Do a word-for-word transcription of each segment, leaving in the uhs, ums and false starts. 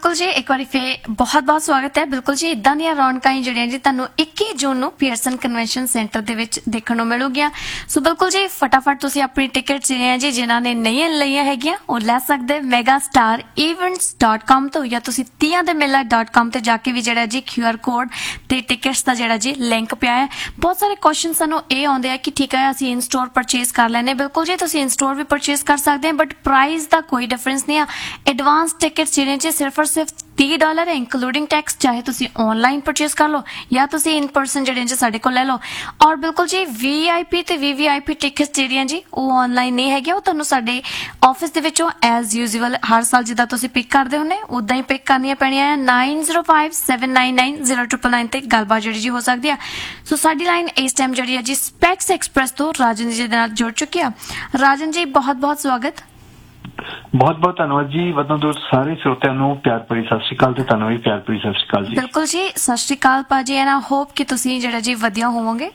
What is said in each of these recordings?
बिल्कुल जी एक बार फिर बहुत बहुत स्वागत है। बिल्कुल जी इदां दी रौनकां जिहड़ियां जी तुहानूं इक्की जून नूं पीयरसन कन्वेंशन सेंटर दे विच देखण नूं मिलूगीਆਂ। सो बिल्कुल जी फटाफट तुसीं अपनी टिकट जिहड़ियां जी जिन्हां ने नहीं लईआं हैगीਆਂ ਉਹ ਲੈ ਸਕਦੇ mega star events dot com तो या तुसीं तीआं दे मेला डॉट कॉम ते जाके भी जिहड़ा जी क्यू आर कोड ते टिकट्स दा जिहड़ा जी लिंक पिया है। बहुत सारे क्वेश्चन सानूं ਇਹ ਆਉਂਦੇ ਆ कि ठीक है ਅਸੀਂ इन स्टोर परचेज कर लैने। बिल्कुल जी तुसीं इन स्टोर भी परचेज कर सकते हैं बट प्राइस का कोई डिफरेंस नहीं है। एडवांस टिकट जिहड़े जी सिर्फ और सिर्फ तीह डॉलर है इंकलूडिंग टैक्स, चाहे तुसी ऑनलाइन परचेज कर लो या तुसी इन पर्सन जिहड़े जी साडे कोल ले लो। और बिल्कुल जी वी आई पी ते we we I P tickets जिहड़ियां जी वो ऑनलाइन नहीं हैगियां, वो तुहानूं साडे ऑफिस दे विचों एज यूजुअल हर साल जिद्दां तुसी पिक करदे हुंदे उदां ही पिक करनियां पैणीਆਂ है। Nine zero five seven nine nine zero triple nine ते गलबात जिहड़ी जी हो सकदी है। सो साडी लाइन इस टाइम जिहड़ी है जी स्पैक्स एक्सप्रैस तो राजन जी दे नाल जुड़ चुकी है। राजन जी बहुत बहुत स्वागत। बहुत बहुत धन्यवाद जी। वतन दूर सारे श्रोतिਆਂ ਨੂੰ ਪਿਆਰ ਭਰੀ ਸਤਿ ਸ਼੍ਰੀ ਅਕਾਲ ਤੇ ਤੁਹਾਨੂੰ ਵੀ ਪਿਆਰ ਭਰੀ ਸਤਿ ਸ਼੍ਰੀ ਅਕਾਲ ਜੀ। ਬਿਲਕੁਲ ਜੀ ਸਤਿ ਸ਼੍ਰੀ ਅਕਾਲ ਭਾਜੀ ਐਂਡ ਆਈ ਹੋਪ ਕਿ ਤੁਸੀਂ ਜਿਹੜਾ ਜੀ ਵਧੀਆ ਹੋਵੋਗੇ।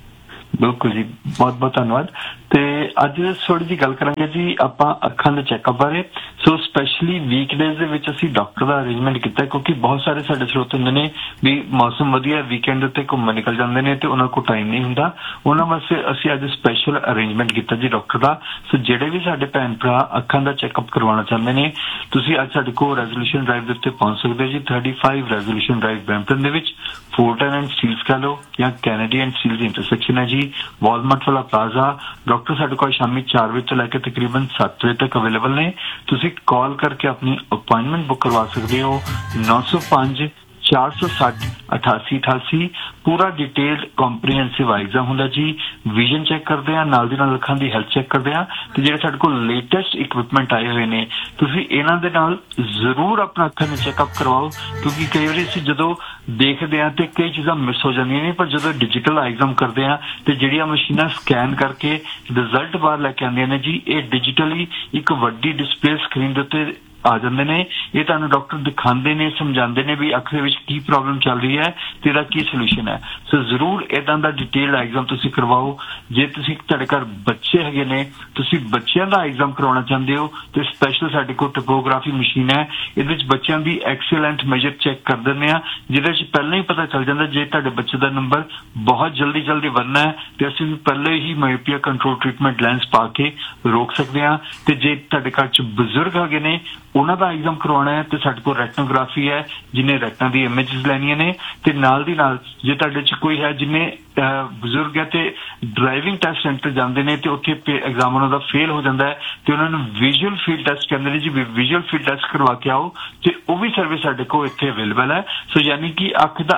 ਬਿਲਕੁਲ ਜੀ ਬਹੁਤ ਬਹੁਤ ਧੰਨਵਾਦ। ਤੇ ਅੱਜ ਥੋੜੀ ਜੀ ਗੱਲ ਕਰਾਂਗੇ ਜੀ ਆਪਾਂ ਅੱਖਾਂ ਦੇ ਚੈੱਕਅਪ ਬਾਰੇ। ਸੋ ਸਪੈਸ਼ਲੀ ਵੀਕਡੇਜ਼ ਦੇ ਵਿੱਚ ਅਸੀਂ ਡਾਕਟਰ ਦਾ ਅਰੇਂਜਮੈਂਟ ਕੀਤਾ ਕਿਉਂਕਿ ਬਹੁਤ ਸਾਰੇ ਸਾਡੇ ਸਰੋਤੇ ਹੁੰਦੇ ਨੇ ਵੀ ਮੌਸਮ ਵਧੀਆ ਵੀਕਐਂਡ ਉੱਤੇ ਘੁੰਮਣ ਨਿਕਲ ਜਾਂਦੇ ਨੇ ਤੇ ਉਹਨਾਂ ਕੋਲ ਟਾਈਮ ਨਹੀਂ ਹੁੰਦਾ, ਉਹਨਾਂ ਵਾਸਤੇ ਅਸੀਂ ਅੱਜ ਸਪੈਸ਼ਲ ਅਰੇਂਜਮੈਂਟ ਕੀਤਾ ਜੀ ਡਾਕਟਰ ਦਾ। ਸੋ ਜਿਹੜੇ ਵੀ ਸਾਡੇ ਭੈਣ ਭਰਾ ਅੱਖਾਂ ਦਾ ਚੈੱਕਅਪ ਕਰਵਾਉਣਾ ਚਾਹੁੰਦੇ ਨੇ ਤੁਸੀਂ ਅੱਜ ਸਾਡੇ ਕੋਲ ਰੈਜ਼ੋਲੂਸ਼ਨ ਡਰਾਈਵ ਦੇ ਉੱਤੇ ਪਹੁੰਚ ਸਕਦੇ ਹੋ ਜੀ। Thirty five resolution drive Brampton ਦੇ ਵਿੱਚ ਫੋਰਟਨ ਐਂਡ ਸਟੀਲਸ ਕਹ ਲਓ ਜਾਂ ਕੈਨੇਡੀ ਐਂਡ ਸਟੀਲਸ ਇੰਟਰਸੈਕਸ਼ਨ ਹੈ ਜੀ, ਵਾਲਮਾਰਟ ਵਾਲਾ ਪਲਾਜ਼ਾ। ਡਾਕਟਰ ਸਾਡੇ ਕੋਲ ਸ਼ਾਮੀ ਚਾਰ ਵਜੇ ਤੋਂ ਲੈ ਕੇ ਤਕਰੀਬਨ ਸੱਤ ਵਜੇ ਤੱਕ ਅਵੇਲੇਬਲ ਨੇ। ਤੁਸੀਂ ਕਾਲ ਕਰਕੇ ਆਪਣੀ ਅਪਾਇੰਟਮੈਂਟ ਬੁੱਕ ਕਰਵਾ ਸਕਦੇ ਹੋ ਨੌ ਸੌ ਪੰਜ ਚਾਰ ਸੌ ਸੱਠ ਅਠਾਸੀ ਅਠਾਸੀ। ਪੂਰਾ ਡਿਟੇਲਡ ਕੰਪਰੀਹੈਂਸਿਵ ਐਗਜ਼ਾਮ ਹੁੰਦਾ ਜੀ। ਵਿਜ਼ਨ ਚੈੱਕ ਕਰਦੇ ਆ, ਨਾਲ ਦੀ ਨਾਲ ਅੱਖਾਂ ਦੀ ਹੈਲਥ ਚੈੱਕ ਕਰਦੇ ਆ ਤੇ ਜਿਹੜੇ ਸਾਡੇ ਕੋਲ ਲੇਟੈਸਟ ਇਕਵਿਪਮੈਂਟ ਆਏ ਹੋਏ ਨੇ ਤੁਸੀਂ ਇਹਨਾਂ ਦੇ ਨਾਲ ਜ਼ਰੂਰ ਆਪਣਾ ਅੱਖਾਂ ਦਾ ਚੈੱਕਅਪ ਕਰਵਾਓ ਕਿਉਂਕਿ ਕਈ ਵਾਰੀ ਅਸੀਂ ਜਦੋਂ ਦੇਖਦੇ ਆ ਤੇ ਕਈ ਚੀਜ਼ਾਂ ਮਿਸ ਹੋ ਜਾਂਦੀਆਂ ਨੇ, ਪਰ ਜਦੋਂ ਡਿਜੀਟਲ ਐਗਜ਼ਾਮ ਕਰਦੇ ਆ ਤੇ ਜਿਹੜੀਆਂ ਮਸ਼ੀਨਾਂ ਸਕੈਨ ਕਰਕੇ ਰਿਜ਼ਲਟ ਬਾਹਰ ਲੈ ਕੇ ਆਉਂਦੀਆਂ ਨੇ ਜੀ ਇਹ ਡਿਜੀਟਲੀ ਇੱਕ ਵੱਡੀ ਡਿਸਪਲੇ ਸਕਰੀਨ ਦੇ ਉੱਤੇ ਆ ਜਾਂਦੇ ਨੇ। ਇਹ ਤੁਹਾਨੂੰ ਡਾਕਟਰ ਦਿਖਾਉਂਦੇ ਨੇ, ਸਮਝਾਉਂਦੇ ਨੇ ਵੀ ਅੱਖ ਦੇ ਵਿੱਚ ਕੀ ਪ੍ਰੋਬਲਮ ਚੱਲ ਰਹੀ ਹੈ ਤੇ ਇਹਦਾ ਕੀ ਸੋਲੂਸ਼ਨ ਹੈ। ਸੋ ਜ਼ਰੂਰ ਏਦਾਂ ਦਾ ਡਿਟੇਲਡ ਐਗਜ਼ਾਮ ਤੁਸੀਂ ਕਰਵਾਓ। ਜੇ ਤੁਸੀਂ ਤੁਹਾਡੇ ਘਰ ਬੱਚੇ ਹੈਗੇ ਨੇ ਤੁਸੀਂ ਬੱਚਿਆਂ ਦਾ ਐਗਜ਼ਾਮ ਕਰਵਾਉਣਾ ਚਾਹੁੰਦੇ ਹੋ ਤੇ ਸਪੈਸ਼ਲ ਸਾਡੇ ਕੋਲ ਟੋਪੋਗ੍ਰਾਫੀ ਮਸ਼ੀਨ ਹੈ, ਇਹਦੇ ਵਿੱਚ ਬੱਚਿਆਂ ਦੀ ਐਕਸੀਲੈਂਟ ਮੇਜਰ ਚੈੱਕ ਕਰ ਦਿੰਦੇ ਆ ਜਿਹਦੇ ਵਿੱਚ ਪਹਿਲਾਂ ਹੀ ਪਤਾ ਚੱਲ ਜਾਂਦਾ ਜੇ ਤੁਹਾਡੇ ਬੱਚੇ ਦਾ ਨੰਬਰ ਬਹੁਤ ਜਲਦੀ ਜਲਦੀ ਵਧਣਾ ਹੈ ਤੇ ਅਸੀਂ ਪਹਿਲਾਂ ਹੀ ਮਾਇਓਪੀਆ ਕੰਟਰੋਲ ਟ੍ਰੀਟਮੈਂਟ ਲੈਂਸ ਪਾ ਕੇ ਰੋਕ ਸਕਦੇ ਹਾਂ। ਤੇ ਜੇ ਤੁਹਾਡੇ ਘਰ 'ਚ ਬਜ਼ੁਰਗ ਹੈਗੇ ਨੇ ਉਹਨਾਂ ਦਾ ਐਗਜ਼ਾਮ ਕਰਵਾਉਣਾ ਹੈ ਤੇ ਸਾਡੇ ਕੋਲ ਰੈਟਨੋਗ੍ਰਾਫੀ ਹੈ ਜਿਹਨੇ ਰੈਟਨਾ ਦੀ ਇਮੇਜਸ ਲੈਣੀਆਂ ਨੇ ਤੇ ਨਾਲ ਦੀ ਨਾਲ ਜੇ ਤੁਹਾਡੇ 'ਚ ਕੋਈ ਹੈ ਜਿਹਨੇ ਬਜ਼ੁਰਗ ਹੈ ਤੇ ਡਰਾਈਵਿੰਗ ਟੈਸਟ ਸੈਂਟਰ ਜਾਂਦੇ ਨੇ ਤੇ ਉੱਥੇ ਐਗਜ਼ਾਮ ਉਹਨਾਂ ਦਾ ਫੇਲ ਹੋ ਜਾਂਦਾ ਹੈ ਤੇ ਉਹਨਾਂ ਨੂੰ ਵਿਜ਼ੂਅਲ ਫੀਲਡ ਟੈਸਟ ਕਹਿੰਦੇ ਨੇ ਜੀ, ਵਿਜ਼ੂਅਲ ਫੀਲਡ ਟੈਸਟ ਕਰਵਾ ਕੇ ਆਓ ਤੇ ਉਹ ਵੀ ਸਰਵਿਸ ਸਾਡੇ ਕੋਲ ਇੱਥੇ ਅਵੇਲੇਬਲ ਹੈ। ਸੋ ਯਾਨੀ ਕਿ ਅੱਖ ਦਾ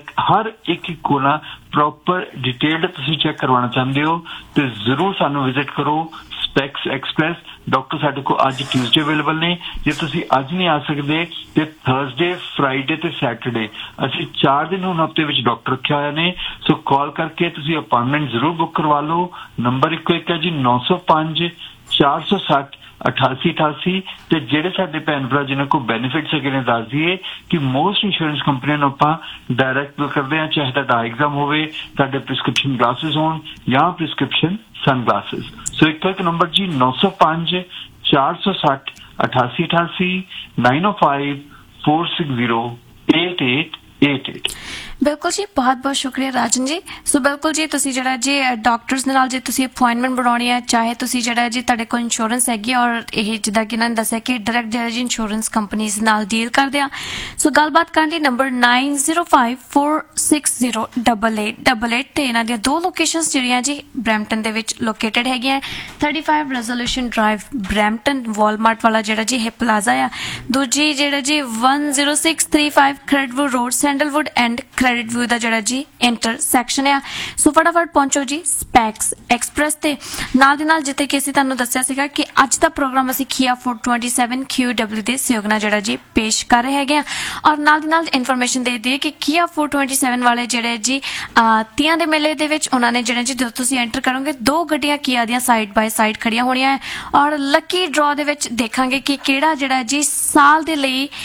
ਹਰ ਇੱਕ ਕੋਨਾ ਪ੍ਰੋਪਰ ਡਿਟੇਲਡ ਤੁਸੀਂ ਚੈੱਕ ਕਰਵਾਉਣਾ ਚਾਹੁੰਦੇ ਹੋ ਤੇ ਜ਼ਰੂਰ ਸਾਨੂੰ ਵਿਜ਼ਿਟ ਕਰੋ ਸਪੈਕਸ ਐਕਸਪ੍ਰੈਸ। ਡਾਕਟਰ ਸਾਡੇ ਕੋਲ ਅੱਜ ਟਿਊਜ਼ਡੇ ਅਵੇਲੇਬਲ ਨੇ। ਜੇ ਤੁਸੀਂ ਅੱਜ ਨਹੀਂ ਆ ਸਕਦੇ ਤੇ ਥਰਸਡੇ ਫਰਾਈਡੇ ਤੇ ਸੈਟਰਡੇ ਅਸੀਂ ਚਾਰ ਦਿਨ ਹੁਣ ਹਫ਼ਤੇ ਵਿੱਚ ਡਾਕਟਰ ਰੱਖਿਆ ਹੋਇਆ ਨੇ। ਸੋ ਕਾਲ ਕਰਕੇ ਤੁਸੀਂ ਅਪਾਇੰਟਮੈਂਟ ਜ਼ਰੂਰ ਬੁੱਕ ਕਰਵਾ ਲਓ। ਨੰਬਰ ਇੱਕੋ ਇੱਕ ਹੈ ਜੀ ਨੌ ਸੌ ਪੰਜ ਚਾਰ ਸੌ ਸੱਠ ਅਠਾਸੀ ਅਠਾਸੀ। ਤੇ ਜਿਹੜੇ ਸਾਡੇ ਭੈਣ ਭਰਾ ਜਿਹਨਾਂ ਕੋਲ ਬੈਨੀਫਿਟਸ ਹੈਗੇ ਨੇ ਦੱਸ ਦਈਏ ਕਿ ਮੋਸਟ ਇੰਸ਼ੋਰੈਂਸ ਕੰਪਨੀਆਂ ਨੂੰ ਆਪਾਂ ਡਾਇਰੈਕਟ ਕਰਦੇ ਹਾਂ, ਚਾਹੇ ਤੁਹਾਡਾ ਐਗਜ਼ਾਮ ਹੋਵੇ, ਤੁਹਾਡੇ ਪ੍ਰਿਸਕ੍ਰਿਪਸ਼ਨ ਗਲਾਸਿਸ ਹੋਣ ਜਾਂ ਪ੍ਰਿਸਕ੍ਰਿਪਸ਼ਨ ਸਨਗਲਾਸਿਸ। ਸੋ ਇੱਕ ਇੱਕ ਨੰਬਰ ਜੀ ਨੌ ਸੌ ਪੰਜ ਚਾਰ ਸੌ ਸੱਠ ਅਠਾਸੀ ਅਠਾਸੀ ਨਾइन ओ five four six zero eight eight eight eight. बिल्कुल जी बहुत बहुत शुक्रिया राजन जी। सो बिल्कुल जी तुसी जिहड़ा जी डॉक्टर्स दे नाल जे तुसी अपॉइंटमेंट बनाउणी है, चाहे तुसी जिहड़ा जी तुहाडे कोल इंश्योरेंस हैगी और यह जिद्दां कि इन्हां ने दस्सिया कि डायरैक्ट जिहड़ा जी इंश्योरेंस कंपनीज नाल डील करदे आ। सो गलबात करन लई number nine zero five four six zero double eight double eight ते इन्हां दी दो लोकेशनस जिहड़ियां जी ब्रैम्पटन दे विच located हैगियां। Thirty five resolution drive Brampton Walmart वाला जिहड़ा जी ਇਹ प्लाजा आ, दूजी जिहड़ा जी one zero six three five क्रेडिटवुड road sandalwood and credit view दा जिहड़ा जी इंटरसैक्शन है। सो फटाफट पहुंचो जी स्पैक्स एक्सप्रैस ते नाल दी नाल जिथे कि असीं तुहानूं दस्सिया सीगा कि अज दा प्रोग्राम असीं किया four twenty seven Q W दे सहयोग नाल जिहड़ा जी पेश कर रहे हैगे और नाल दी नाल इन्फॉर्मेशन दे दी कि किया फोर ट्वेंटी सैवन वाले जिहड़े जी तीआं दे मेले दे विच उन्हां ने जिहड़े जी जदों तुसीं एंटर करोगे दो गड्डियां किया दियां साइड बाय साइड खड़ियां होणीਆਂ है और लकी ड्रॉ दे विच देखांगे कि किहड़ा जिहड़ा जी साल दे लई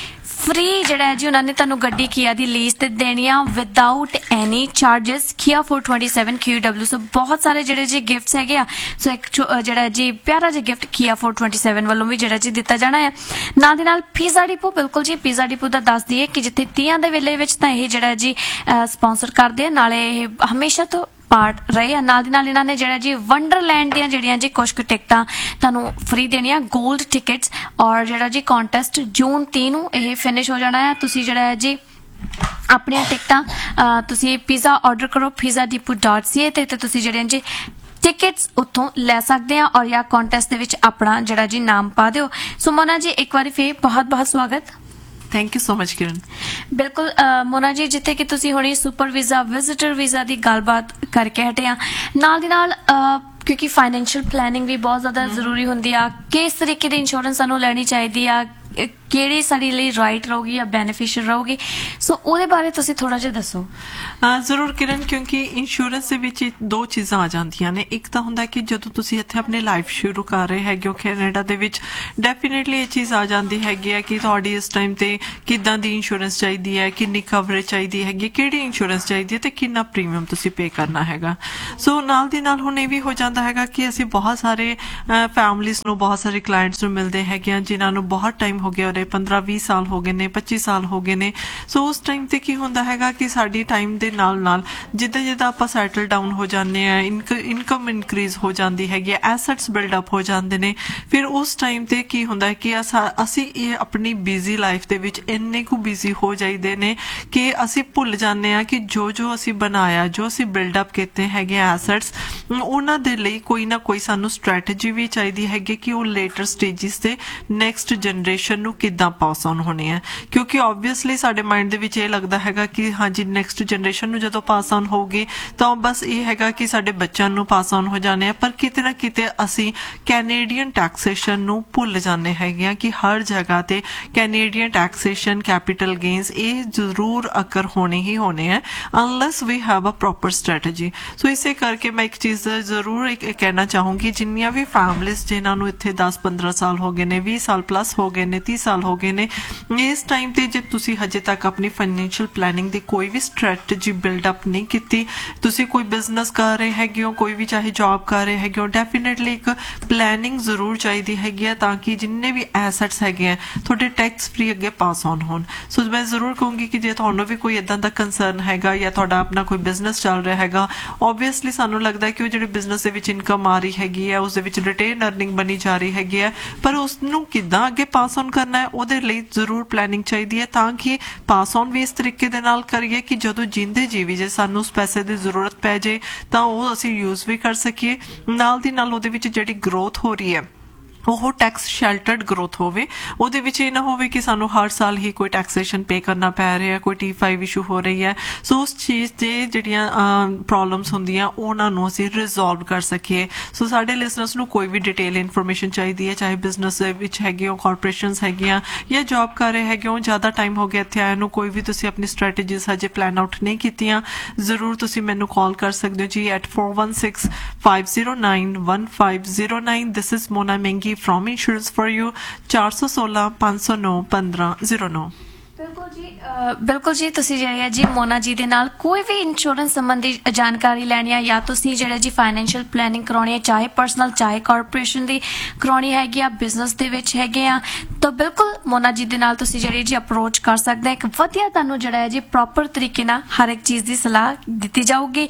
ਫ੍ਰੀ ਜਿਹੜਾ ਹੈ ਜੀ ਉਹਨਾਂ ਨੇ ਤੁਹਾਨੂੰ ਗੱਡੀ ਕੀਆ ਦੀ ਲੀਜ਼ ਤੇ ਦੇਣੀ ਆ ਵਿਦਆਊਟ ਐਨੀ ਚਾਰजेस ਕੀਆ ਫੋਰ ਟਵੈਂਟੀ ਸੈਵਨ ਕਿਊ ਡਬਲਿਊ। ਸੋ ਬਹੁਤ ਸਾਰੇ ਜਿਹੜੇ ਜੀ ਗਿਫਟਸ ਹੈਗੇ ਆ। ਸੋ ਇੱਕ ਛੋ- ਅਹ ਜਿਹੜਾ ਜੀ ਪਿਆਰਾ ਜਿਹਾ ਗਿਫਟ ਕੀਆ ਫੋਰ ਟਵੈਂਟੀ ਸੈਵਨ ਵੱਲੋਂ ਵੀ ਜਿਹੜਾ ਜੀ ਦਿੱਤਾ ਜਾਣਾ ਹੈ। ਨਾਲ ਦੀ ਨਾਲ ਪੀਜ਼ਾ ਡਿਪੋ, ਬਿਲਕੁਲ ਜੀ ਪੀਜ਼ਾ ਡਿਪੋ ਦਾ ਦੱਸ ਦਈਏ ਕਿ ਜਿੱਥੇ ਤੀਆਂ ਦੇ ਵੇਲੇ ਵਿੱਚ ਤਾਂ ਇਹ ਜਿਹੜਾ ਜੀ ਸਪਾਂਸਰ ਕਰਦੇ ਆ, ਨਾਲੇ ਇਹ ਹਮੇਸ਼ਾ ਤੋਂ ਪਾਰਟ ਰਹੇ ਆ। ਨਾਲ ਦੀ ਨਾਲ ਇਹਨਾਂ ਨੇ ਜਿਹੜਾ ਜੀ ਵੰਡਰਲੈਂਡ ਦੀਆਂ ਜਿਹੜੀਆਂ ਜੀ ਕੁਝ ਕੁ ਟਿਕਟਾਂ ਤੁਹਾਨੂੰ ਫ੍ਰੀ ਦੇਣੀਆਂ, 골ਡ ਟਿਕਟਸ। ਔਰ ਜਿਹੜਾ ਜੀ ਕੰਟੈਸਟ ਜੂਨ ਤੀਹ ਨੂੰ ਇਹ ਫਿਨਿਸ਼ ਹੋ ਜਾਣਾ ਹੈ। ਤੁਸੀਂ ਜਿਹੜਾ ਹੈ ਜੀ ਆਪਣੀਆਂ ਟਿਕਟਾਂ ਅਹ ਤੁਸੀਂ ਪੀਜ਼ਾ ਆਰਡਰ ਕਰੋ ਪੀਜ਼ਾ ਡਿਪੋ ਡਾਟ ਸੀ ਏ ਤੇ ਤੇ ਤੁਸੀਂ ਜਿਹੜੇ ਜੀ ਟਿਕਟਸ ਉੱਥੋਂ ਲੈ ਸਕਦੇ ਆ ਔਰ ਜਾਂ ਕੰਟੈਸਟ ਦੇ ਵਿੱਚ ਆਪਣਾ ਜਿਹੜਾ ਜੀ ਨਾਮ ਪਾ ਦਿਓ। ਸੋ ਮੋਨਾ ਜੀ ਇੱਕ ਵਾਰੀ ਫੇਰ ਬਹੁਤ ਬਹੁਤ ਸਵਾਗਤ। ਥੈਂਕ ਯੂ ਸੋ ਮਚ ਕਿਰਨ। ਬਿਲਕੁਲ ਮੋਨਾ ਜੀ, ਜਿੱਥੇ ਕਿ ਤੁਸੀਂ ਹੁਣੀ ਸੁਪਰ ਵੀਜ਼ਾ ਵਿਜ਼ਿਟਰ ਵੀਜ਼ਾ ਦੀ ਗੱਲਬਾਤ ਕਰਕੇ ਹਟੇ ਆ, ਨਾਲ ਦੀ ਨਾਲ ਅਹ, ਕਿਉਂਕਿ ਫਾਈਨੈਂਸ਼ੀਅਲ ਪਲੈਨਿੰਗ ਵੀ ਬਹੁਤ ਜ਼ਿਆਦਾ ਜ਼ਰੂਰੀ ਹੁੰਦੀ ਆ। ਕਿਸ ਤਰੀਕੇ ਦੀ ਇੰਸ਼ੋਰੈਂਸ ਸਾਨੂੰ ਲੈਣੀ ਚਾਹੀਦੀ ਆ, ਕਿਹੜੀ ਸਾਡੀ ਲਈ ਰਾਈਟ ਰਹੂਗੀ ਜਾਂ ਬੈਨੀਫੀਸ਼ੀਅਲ ਰਹੂਗੀ, ਸੋ ਉਹਦੇ ਬਾਰੇ ਤੁਸੀਂ ਥੋੜਾ ਜਿਹਾ ਦੱਸੋ। ਜ਼ਰੂਰ ਕਿਰਨ, ਕਿਉਂਕਿ ਇੰਸ਼ੋਰੈਂਸ ਦੇ ਵਿੱਚ ਦੋ ਚੀਜ਼ਾਂ ਆ ਜਾਂਦੀਆਂ ਨੇ। ਇੱਕ ਤਾਂ ਹੁੰਦਾ ਕਿ ਜਦੋਂ ਤੁਸੀਂ ਇੱਥੇ ਆਪਣੀ ਲਾਈਫ ਸ਼ੁਰੂ ਕਰ ਰਹੇ ਹੈਗੇ ਹੋ ਕੈਨੇਡਾ ਦੇ ਵਿੱਚ, ਡੈਫੀਨੇਟਲੀ ਇਹ ਚੀਜ਼ ਆ ਜਾਂਦੀ ਹੈਗੀ ਹੈ ਕਿ ਤੁਹਾਡੀ ਇਸ ਟਾਈਮ ਤੇ ਕਿੱਦਾਂ ਦੀ ਇੰਸ਼ੋਰੈਂਸ ਚਾਹੀਦੀ ਹੈ, ਕਿੰਨੀ ਕਵਰੇਜ ਚਾਹੀਦੀ ਹੈਗੀ, ਕਿਹੜੀ ਇੰਸ਼ੋਰੈਂਸ ਚਾਹੀਦੀ ਹੈ ਤੇ ਕਿੰਨਾ ਪ੍ਰੀਮੀਅਮ ਤੁਸੀਂ ਪੇ ਕਰਨਾ ਹੈਗਾ। ਸੋ ਨਾਲ ਦੀ ਨਾਲ ਹੁਣ ਇਹ ਵੀ ਹੋ ਜਾਂਦਾ ਹੈਗਾ ਕਿ ਅਸੀਂ ਬਹੁਤ ਸਾਰੇ ਫੈਮਲੀਜ਼ ਨੂੰ, ਬਹੁਤ ਸਾਰੇ ਕਲਾਇੰਟਸ ਨੂੰ ਮਿਲਦੇ ਹੈਗੇ ਆ ਜਿਨ੍ਹਾਂ ਨੂੰ ਬਹੁਤ ਟਾਈਮ ਹੋ ਗਿਆ, ਉਹਦੇ ਪੰਦਰਾਂ ਵੀਹ ਸਾਲ ਹੋ ਗਏ ਨੇ, ਪੱਚੀ ਸਾਲ ਹੋ ਗਏ ਨੇ। ਸੋ ਉਸ ਟਾਈਮ ਤੇ ਕੀ ਹੁੰਦਾ ਹੈਗਾ ਕਿ ਸਾਡੀ ਟਾਈਮ ਦੇ ਨਾਲ ਨਾਲ ਜਿੱਦਾਂ ਜਿੱਦਾਂ ਆਪਾਂ ਸੈਟਲ ਡਾਊਨ ਹੋ ਜਾਂਦੇ ਆ, ਇਨਕਮ ਇਨਕਰੀਜ਼ ਹੋ ਜਾਂਦੀ ਹੈਗੀ, ਐਸੈਟਸ ਬਿਲਡ ਅਪ ਹੋ ਜਾਂਦੇ ਨੇ। ਫਿਰ ਉਸ ਟਾਈਮ ਤੇ ਕੀ ਹੁੰਦਾ ਹੈ ਕਿ ਅਸੀਂ ਇਹ ਆਪਣੀ ਬਿਜ਼ੀ ਲਾਈਫ ਦੇ ਵਿੱਚ ਇੰਨੇ ਕੁ ਬਿਜ਼ੀ ਹੋ ਜਾਈਦੇ ਨੇ ਕਿ ਅਸੀਂ ਭੁੱਲ ਜਾਂਦੇ ਆ ਕਿ ਜੋ ਜੋ ਅਸੀਂ ਬਣਾਇਆ, ਜੋ ਅਸੀਂ ਬਿਲਡ ਅਪ ਕੀਤੇ ਹੈਗੇ ਐਸੈਟਸ, ਉਹਨਾਂ ਦੇ ਲਈ ਕੋਈ ਨਾ ਕੋਈ ਸਾਨੂੰ ਸਟ੍ਰੈਟਜੀ ਵੀ ਚਾਹੀਦੀ ਹੈਗੀ ਕਿ ਉਹ ਲੇਟਰ ਸਟੇਜਿਸ ਤੇ ਨੈਕਸਟ ਜਨਰੇਸ਼ਨ ਨੂੰ ਕਿੱਦਾਂ ਪਾਸ ਆਨ ਹੋਣੇ ਆ। ਕਿਉਂਕਿ ਓਬਵੀਅਸਲੀ ਸਾਡੇ ਮਾਈਂਡ ਦੇ ਵਿੱਚ ਇਹ ਲੱਗਦਾ ਹੈਗਾ ਕਿ ਹਾਂਜੀ ਨੈਕਸਟ ਜਨਰੇਸ਼ਨ ਨੂੰ ਜਦੋਂ ਪਾਸ ਆਨ ਹੋਊਗੀ ਤਾਂ ਬਸ ਇਹ ਹੈਗਾ ਕਿ ਸਾਡੇ ਬੱਚਿਆਂ ਨੂੰ ਪਾਸ ਆਨ ਹੋ ਜਾਣੇ ਆ। ਪਰ ਕਿਤੇ ਨਾ ਕਿਤੇ ਅਸੀਂ ਕੈਨੇਡੀਅਨ ਟੈਕਸੇਸ਼ਨ ਨੂੰ ਭੁੱਲ ਜਾਂਦੇ ਹੈਗੇ ਆ ਕਿ ਹਰ ਜਗ੍ਹਾ ਤੇ ਕੈਨੇਡੀਅਨ ਟੈਕਸੇਸ਼ਨ, ਕੈਪੀਟਲ ਗੇਨਸ ਇਹ ਜ਼ਰੂਰ ਅਕਰ ਹੋਣੇ ਹੀ ਹੋਣੇ ਆ unless we have a proper strategy. ਸੋ ਇਸੇ ਕਰਕੇ ਮੈਂ ਇੱਕ ਚੀਜ਼ ਜ਼ਰੂਰ ਇੱਕ ਕਹਿਣਾ ਚਾਹੂੰਗੀ, ਜਿੰਨੀਆਂ ਵੀ ਫੈਮਲੀਜ਼ ਜਿਨ੍ਹਾਂ ਨੂੰ ਇੱਥੇ ਦਸ ਪੰਦਰਾਂ ਸਾਲ ਹੋ ਗਏ ਨੇ, ਵੀਹ ਸਾਲ ਪਲੱਸ ਹੋ ਗਏ ਨੇ, तीस साल हो गए ने, इस टाइम ते जे तुसी हजे तक अपनी फाइनेंशियल प्लैनिंग दी कोई भी स्ट्रैटेजी बिल्डअप नहीं कीती, तुसी कोई बिजनेस कर रहे हैगे हो, कोई भी चाहे जॉब कर रहे हैगे हो, डेफिनेटली एक प्लैनिंग जरूर चाहिए हैगी है ताकि जिन्ने भी एसेट्स हैगे हैं थोड़े टैक्स फ्री अगे पास ऑन होन। सो मैं जरूर कहूँगी कि जे तुहानू भी कोई इदां दा कंसर्न हैगा या तुहाडा अपना कोई बिजनेस चल रहा हैगा, ओबवियसली सानू लगदा है कि वो जिहड़ी बिजनेस दे विच इनकम आ रही हैगी है, उस दे विच रिटेन अर्निंग बनी जा रही हैगी है, पर उसनू किदां अगे पास ऑन करना है ਉਹਦੇ ਲਈ ਜ਼ਰੂਰ ਪਲੈਨਿੰਗ ਚਾਹੀਦੀ ਹੈ ਤਾਂ ਕਿ ਪਾਸ ਔਨ ਵੀ ਇਸ ਤਰੀਕੇ ਦੇ ਨਾਲ ਕਰੀਏ ਕਿ ਜਦੋਂ ਜਿੰਦੇ ਜੀ ਵੀ ਜੇ ਸਾਨੂੰ ਉਸ ਪੈਸੇ ਦੀ ਜ਼ਰੂਰਤ ਪੈ ਜੇ ਤਾਂ ਉਹ ਅਸੀਂ ਯੂਜ਼ ਵੀ ਕਰ ਸਕੀਏ। ਨਾਲ ਦੀ ਨਾਲ ਉਹਦੇ ਵਿੱਚ ਜਿਹੜੀ ਗਰੋਥ ਹੋ ਰਹੀ ਹੈ ਉਹ ਟੈਕਸ ਸ਼ੈਲਟਰਡ ਗਰੋਥ ਹੋਵੇ, ਉਹਦੇ ਵਿੱਚ ਇਹ ਨਾ ਹੋਵੇ ਕਿ ਸਾਨੂੰ ਹਰ ਸਾਲ ਹੀ ਕੋਈ ਟੈਕਸੇਸ਼ਨ ਪੇ ਕਰਨਾ ਪੈ ਰਿਹਾ, ਕੋਈ ਟੀ ਫਾਈਵ ਇਸ਼ੂ ਹੋ ਰਹੀ ਹੈ। ਸੋ ਉਸ ਚੀਜ਼ ਦੇ ਜਿਹੜੀਆਂ ਪ੍ਰੋਬਲਮਸ ਹੁੰਦੀਆਂ ਉਹਨਾਂ ਨੂੰ ਅਸੀਂ ਰਿਜ਼ੋਲਵ ਕਰ ਸਕੀਏ। ਸੋ ਸਾਡੇ ਲਿਸਨਰਸ ਨੂੰ ਕੋਈ ਵੀ ਡਿਟੇਲ ਇਨਫੋਰਮੇਸ਼ਨ ਚਾਹੀਦੀ ਹੈ, ਚਾਹੇ ਬਿਜ਼ਨਸ ਦੇ ਵਿੱਚ ਹੈਗੇ ਹੋ, ਕਾਰਪੋਰੇਸ਼ਨਸ ਹੈਗੀਆਂ ਜਾਂ ਜੌਬ ਕਰ ਰਹੇ ਹੈਗੇ ਹੋ, ਜ਼ਿਆਦਾ ਟਾਈਮ ਹੋ ਗਿਆ ਇੱਥੇ ਆਇਆ ਨੂੰ, ਕੋਈ ਵੀ ਤੁਸੀਂ ਆਪਣੀ ਸਟ੍ਰੈਟੇਜੀਜ਼ ਹਜੇ ਪਲਾਨ ਆਊਟ ਨਹੀਂ ਕੀਤੀਆਂ, ਜ਼ਰੂਰ ਤੁਸੀਂ ਮੈਨੂੰ ਕਾਲ ਕਰ ਸਕਦੇ ਹੋ ਜੀ at four one six five zero nine one five zero nine। This is Mona ਮੈਂਗੀ from insurance for you ਚਾਰ ਸੌ ਸੋਲਾਂ ਪੰਜ ਸੌ ਨੌ ਪੰਦਰਾਂ ਜ਼ੀਰੋ ਨੌ। ਬਿਲਕੁਲ ਜੀ ਬਿਲਕੁਲ ਜੀ ਤੁਸੀਂ ਜਿਹੜੇ ਹੈ ਜੀ ਮੋਨਾ ਜੀ ਦੇ ਨਾਲ ਕੋਈ ਵੀ ਇੰਸ਼ੋਰੈਂਸ ਸੰਬੰਧੀ ਜਾਣਕਾਰੀ ਲੈਣੀ ਹੈ ਜਾਂ ਤੁਸੀਂ ਜਿਹੜੇ ਜੀ ਫਾਈਨੈਂਸ਼ੀਅਲ ਪਲੈਨਿੰਗ ਕਰਾਉਣੀ ਹੈ, ਚਾਹੇ ਪਰਸਨਲ ਚਾਹੇ ਕਾਰਪੋਰੇਸ਼ਨ ਦੀ ਕਰਾਉਣੀ ਹੈਗੀ ਆ, ਬਿਜ਼ਨਸ ਦੇ ਵਿੱਚ ਹੈਗੇ ਆ, ਤਾਂ ਬਿਲਕੁਲ ਮੋਨਾ ਜੀ ਦੇ ਨਾਲ ਤੁਸੀਂ ਜਿਹੜੀ ਜੀ ਅਪਰੋਚ ਕਰ ਸਕਦੇ ਆ। ਇੱਕ ਵਧੀਆ ਤੁਹਾਨੂੰ ਜਿਹੜਾ ਹੈ ਜੀ ਪ੍ਰੋਪਰ ਤਰੀਕੇ ਨਾਲ ਹਰ ਇੱਕ ਚੀਜ਼ ਦੀ ਸਲਾਹ ਦਿੱਤੀ ਜਾਊਗੀ।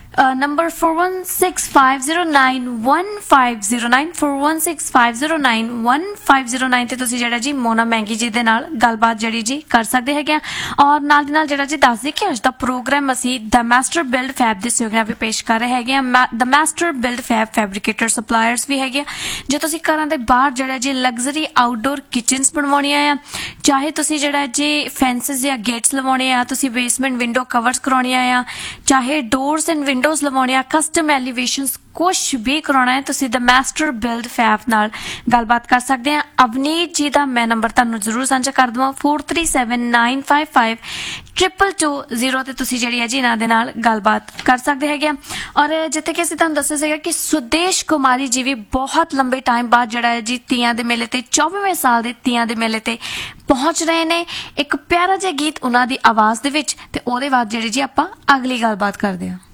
Number four one six five zero nine one five zero nine four one six five zero nine one five zero nine ਤੇ ਤੁਸੀਂ ਜਿਹੜਾ ਜੀ ਮੋਨਾ ਮੈਂਗੀ ਜੀ ਦੇ ਨਾਲ ਗੱਲਬਾਤ ਜਿਹੜੀ ਜੀ ਕਰ ਸਕਦੇ ਹੈਗੇ ਆ। ਔਰ ਨਾਲ ਦੀ ਨਾਲ ਜਿਹੜਾ ਜੀ ਦੱਸ ਦੇ ਕਿ ਅੱਜ ਦਾ ਪ੍ਰੋਗਰਾਮ ਅਸੀਂ ਦ ਮਾਸਟਰ ਬਿਲਡ ਫੈਬ ਦੇ ਸਹਿਯੋਗ ਨਾਲ ਵੀ ਪੇਸ਼ ਕਰ ਰਹੇ ਹੈਗੇ ਆ। ਦ ਮਾਸਟਰ ਬਿਲਡ ਫੈਬ ਫੈਬਰਿਕੇਟਰ ਸਪਲਾਇਰਸ ਵੀ ਹੈਗੇ ਆ। ਜੇ ਤੁਸੀਂ ਘਰਾਂ ਦੇ ਬਾਹਰ ਜਿਹੜਾ ਜੀ ਲਗਜ਼ਰੀ ਆਊਟਡੋਰ ਕਿਚਨਸ ਬਣਵਾਉਣੀਆਂ ਆ, ਚਾਹੇ ਤੁਸੀਂ ਜਿਹੜਾ ਜੀ ਫੈਂਸਿਸ ਜਾਂ ਗੇਟਸ ਲਵਾਉਣੇ ਆ, ਤੁਸੀਂ ਬੇਸਮੈਂਟ ਵਿੰਡੋ ਕਵਰਸ ਕਰਾਉਣੀਆਂ ਆ, ਚਾਹੇ ਡੋਰਸ ਐਂਡ ਵਿੰਡੋਜ਼ ਲਵਾਉਣੇ ਆ, ਕਸਟਮ ਐਲੀਵੇਸ਼ਨਸ ਕੁਝ ਵੀ ਕਰਾਉਣਾ ਹੈ ਤੁਸੀਂ ਦ ਮਾਸਟਰ ਬਿਲਡ ਫੈਬ ਨਾਲ ਗੱਲਬਾਤ ਕਰ ਸਕਦੇ ਆ। ਅਵਨੀਤ ਜੀ ਦਾ ਮੈਂ ਨੰਬਰ ਤੁਹਾਨੂੰ ਜ਼ਰੂਰ ਸਾਂਝਾ ਕਰ ਦਵਾਂ four three seven nine five five two two two zero ਤੇ ਤੁਸੀਂ ਜਿਹੜੀ ਹੈ ਜੀ ਇਹਨਾਂ ਦੇ ਨਾਲ ਗੱਲਬਾਤ ਕਰ ਸਕਦੇ ਹੈਗੇ ਆ। ਔਰ ਜਿੱਥੇ ਕਿ ਅਸੀਂ ਤੁਹਾਨੂੰ ਦੱਸਿਆ ਸੀਗਾ ਕਿ ਸੁਦੇਸ਼ ਕੁਮਾਰੀ ਜੀ ਵੀ ਬਹੁਤ ਲੰਬੇ ਟਾਈਮ ਬਾਅਦ ਜਿਹੜਾ ਹੈ ਜੀ ਤੀਆਂ ਦੇ ਮੇਲੇ ਤੇ ਚੌਵੀਵੇਂ ਸਾਲ ਦੇ ਤੀਆਂ ਦੇ ਮੇਲੇ ਤੇ ਪਹੁੰਚ ਰਹੇ ਨੇ। ਇੱਕ ਪਿਆਰਾ ਜਿਹਾ ਗੀਤ ਉਹਨਾਂ ਦੀ ਆਵਾਜ਼ ਦੇ ਵਿੱਚ ਤੇ ਉਹਦੇ ਬਾਅਦ ਜਿਹੜੀ ਜੀ ਆਪਾਂ ਅਗਲੀ ਗੱਲਬਾਤ ਕਰਦੇ ਹਾਂ।